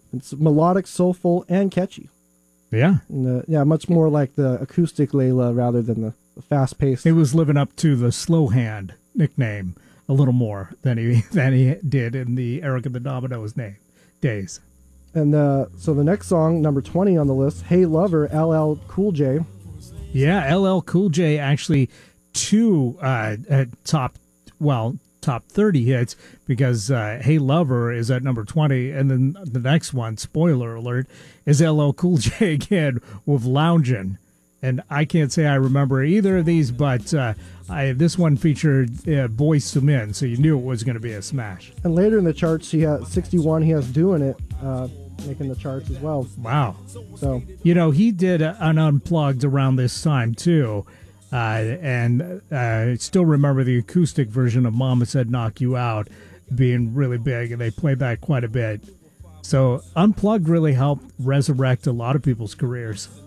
It's melodic, soulful, and catchy. Yeah. And, yeah, much more like the acoustic Layla rather than the fast-paced. He was living up to the slow hand nickname a little more than he did in the Eric and the Dominoes days. And so the next song, number 20 on the list, Hey Lover, LL Cool J. Yeah, LL Cool J actually two top 30 hits, because Hey Lover is at number 20, and then the next one, spoiler alert, is LL Cool J again with Loungin'. And I can't say I remember either of these, but this one featured Boyz II Men, so you knew it was going to be a smash. And later in the charts, he has 61. He has "Doing It," making the charts as well. Wow! So he did an Unplugged around this time too, and I still remember the acoustic version of "Mama Said Knock You Out" being really big, and they played that quite a bit. So Unplugged really helped resurrect a lot of people's careers.